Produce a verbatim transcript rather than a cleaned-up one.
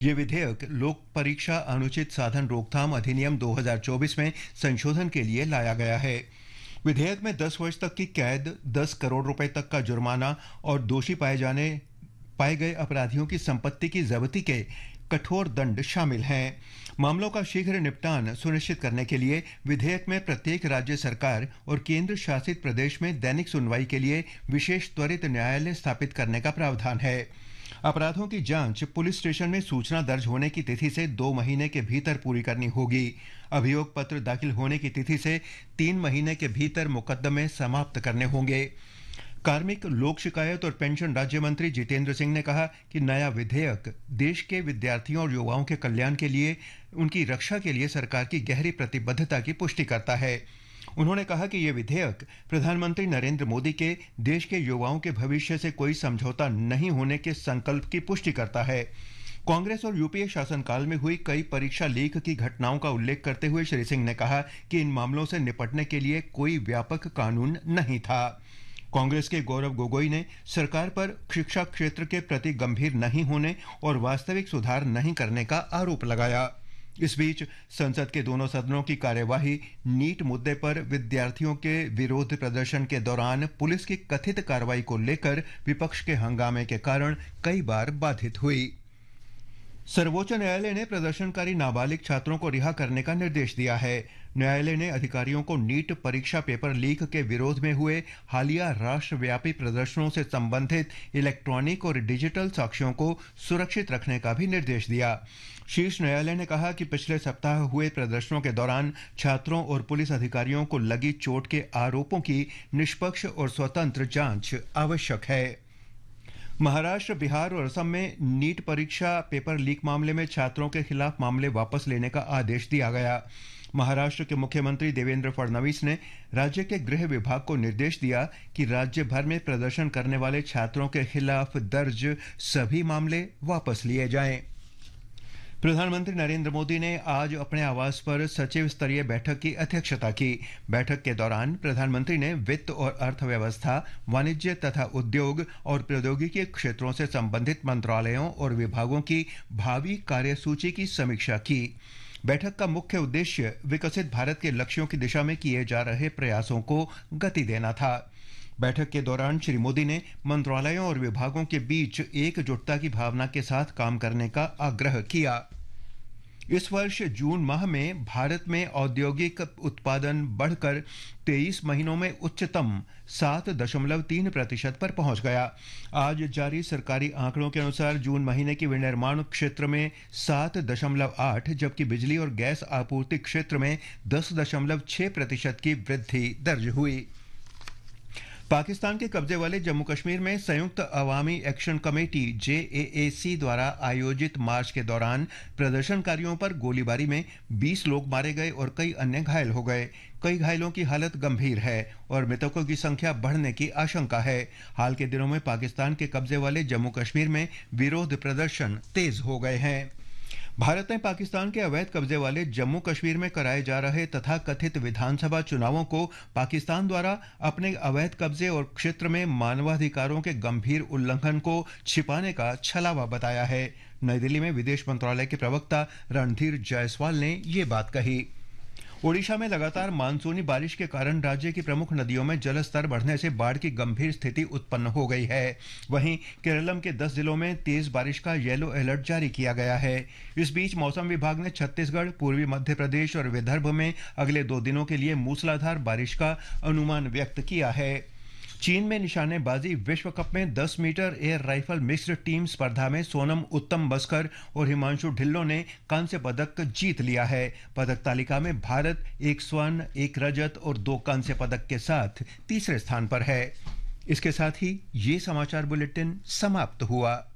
ये विधेयक लोक परीक्षा अनुचित साधन रोकथाम अधिनियम दो हज़ार चौबीस में संशोधन के लिए लाया गया है। विधेयक में दस वर्ष तक की कैद, दस करोड़ रुपए तक का जुर्माना और दोषी पाए जाने पाए गए अपराधियों की संपत्ति की जब्ती के कठोर दंड शामिल हैं। मामलों का शीघ्र निपटान सुनिश्चित करने के लिए विधेयक में प्रत्येक राज्य सरकार और केंद्र शासित प्रदेश में दैनिक सुनवाई के लिए विशेष त्वरित न्यायालय स्थापित करने का प्रावधान है। अपराधों की जांच पुलिस स्टेशन में सूचना दर्ज होने की तिथि से दो महीने के भीतर पूरी करनी होगी। अभियोग पत्र दाखिल होने की तिथि से तीन महीने के भीतर मुकदमे समाप्त करने होंगे। कार्मिक, लोक शिकायत और पेंशन राज्य मंत्री जितेंद्र सिंह ने कहा कि नया विधेयक देश के विद्यार्थियों और युवाओं के कल्याण के लिए, उनकी रक्षा के लिए सरकार की गहरी प्रतिबद्धता की पुष्टि करता है। उन्होंने कहा कि यह विधेयक प्रधानमंत्री नरेंद्र मोदी के देश के युवाओं के भविष्य से कोई समझौता नहीं होने के संकल्प की पुष्टि करता है। कांग्रेस और यूपीए शासनकाल में हुई कई परीक्षा लीक की घटनाओं का उल्लेख करते हुए श्री सिंह ने कहा कि इन मामलों से निपटने के लिए कोई व्यापक कानून नहीं था। कांग्रेस के गौरव गोगोई ने सरकार पर शिक्षा क्षेत्र के प्रति गंभीर नहीं होने और वास्तविक सुधार नहीं करने का आरोप लगाया। इस बीच संसद के दोनों सदनों की कार्यवाही नीट मुद्दे पर विद्यार्थियों के विरोध प्रदर्शन के दौरान पुलिस की कथित कार्रवाई को लेकर विपक्ष के हंगामे के कारण कई बार बाधित हुई। सर्वोच्च न्यायालय ने प्रदर्शनकारी नाबालिग छात्रों को रिहा करने का निर्देश दिया है। न्यायालय ने अधिकारियों को नीट परीक्षा पेपर लीक के विरोध में हुए हालिया राष्ट्रव्यापी प्रदर्शनों से संबंधित इलेक्ट्रॉनिक और डिजिटल साक्ष्यों को सुरक्षित रखने का भी निर्देश दिया। शीर्ष न्यायालय ने कहा कि पिछले सप्ताह हुए प्रदर्शनों के दौरान छात्रों और पुलिस अधिकारियों को लगी चोट के आरोपों की निष्पक्ष और स्वतंत्र जांच आवश्यक है। महाराष्ट्र, बिहार और असम में नीट परीक्षा पेपर लीक मामले में छात्रों के खिलाफ मामले वापस लेने का आदेश दिया गया। महाराष्ट्र के मुख्यमंत्री देवेंद्र फडणवीस ने राज्य के गृह विभाग को निर्देश दिया कि राज्य भर में प्रदर्शन करने वाले छात्रों के खिलाफ दर्ज सभी मामले वापस लिए जाएं। प्रधानमंत्री नरेंद्र मोदी ने आज अपने आवास पर सचिव स्तरीय बैठक की अध्यक्षता की। बैठक के दौरान प्रधानमंत्री ने वित्त और अर्थव्यवस्था, वाणिज्य तथा उद्योग और प्रौद्योगिकी क्षेत्रों से संबंधित मंत्रालयों और विभागों की भावी कार्यसूची की समीक्षा की। बैठक का मुख्य उद्देश्य विकसित भारत के लक्ष्यों की दिशा में किए जा रहे प्रयासों को गति देना था। बैठक के दौरान श्री मोदी ने मंत्रालयों और विभागों के बीच एकजुटता की भावना के साथ काम करने का आग्रह किया। इस वर्ष जून माह में भारत में औद्योगिक उत्पादन बढ़कर तेईस महीनों में उच्चतम सात दशमलव तीन प्रतिशत पर पहुंच गया। आज जारी सरकारी आंकड़ों के अनुसार जून महीने की विनिर्माण क्षेत्र में सात दशमलव आठ, जबकि बिजली और गैस आपूर्ति क्षेत्र में दस दशमलव छह प्रतिशत की वृद्धि दर्ज हुई। पाकिस्तान के कब्जे वाले जम्मू कश्मीर में संयुक्त अवामी एक्शन कमेटी जे ए ए सी द्वारा आयोजित मार्च के दौरान प्रदर्शनकारियों पर गोलीबारी में बीस लोग मारे गए और कई अन्य घायल हो गए। कई घायलों की हालत गंभीर है और मृतकों की संख्या बढ़ने की आशंका है। हाल के दिनों में पाकिस्तान के कब्जे वाले जम्मू कश्मीर में विरोध प्रदर्शन तेज हो गए हैं। भारत ने पाकिस्तान के अवैध कब्जे वाले जम्मू कश्मीर में कराए जा रहे तथा कथित विधानसभा चुनावों को पाकिस्तान द्वारा अपने अवैध कब्जे और क्षेत्र में मानवाधिकारों के गंभीर उल्लंघन को छिपाने का छलावा बताया है। नई दिल्ली में विदेश मंत्रालय के प्रवक्ता रणधीर जायसवाल ने ये बात कही। ओडिशा में लगातार मानसूनी बारिश के कारण राज्य की प्रमुख नदियों में जलस्तर बढ़ने से बाढ़ की गंभीर स्थिति उत्पन्न हो गई है। वहीं केरलम के दस जिलों में तेज बारिश का येलो अलर्ट जारी किया गया है। इस बीच मौसम विभाग ने छत्तीसगढ़, पूर्वी मध्य प्रदेश और विदर्भ में अगले दो दिनों के लिए मूसलाधार बारिश का अनुमान व्यक्त किया है। चीन में निशानेबाजी विश्व कप में दस metre air rifle mixed team स्पर्धा में सोनम उत्तम बस्कर और हिमांशु ढिल्लों ने कांस्य पदक जीत लिया है। पदक तालिका में भारत एक स्वर्ण, एक रजत और दो कांस्य पदक के साथ तीसरे स्थान पर है। इसके साथ ही ये समाचार बुलेटिन समाप्त हुआ।